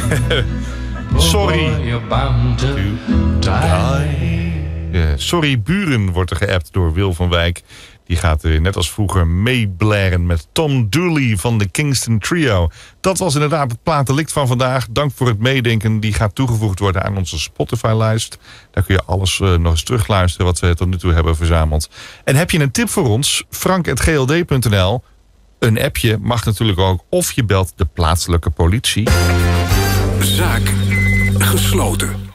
Sorry. Sorry Buren wordt er geappt door Wil van Wijk. Die gaat net als vroeger meeblaren met Tom Dooley van de Kingston Trio. Dat was inderdaad het platendelict van vandaag. Dank voor het meedenken. Die gaat toegevoegd worden aan onze Spotify-lijst. Daar kun je alles nog eens terugluisteren wat we tot nu toe hebben verzameld. En heb je een tip voor ons? frank@gld.nl. Een appje mag natuurlijk ook. Of je belt de plaatselijke politie. Zaak gesloten.